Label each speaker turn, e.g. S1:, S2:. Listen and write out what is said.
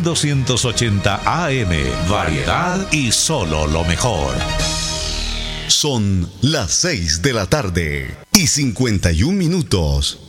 S1: 1280 AM. Variedad y solo lo mejor.
S2: Son las 6 de la tarde y 51 minutos.